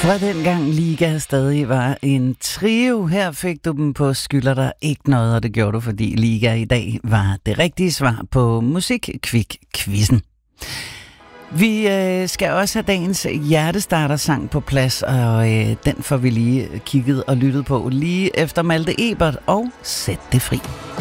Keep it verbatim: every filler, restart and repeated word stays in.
Fra dengang Liga stadig var en trio, her fik du dem på Skylder dig ikke noget, og det gjorde du, fordi Liga i dag var det rigtige svar på Musik-Kvik-quizzen. Vi øh, skal også have dagens hjertestarter-sang på plads, og øh, den får vi lige kigget og lyttet på lige efter Malte Ebert og Sæt det fri.